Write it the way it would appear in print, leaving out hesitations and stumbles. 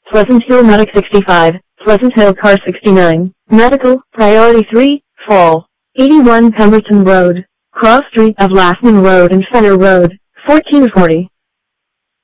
Pleasant Hill Medic 65, Pleasant Hill Car 69, Medical, Priority 3, Fall. 81 Pemberton Road, Cross Street of Lassman Road and Fenner Road, 1440.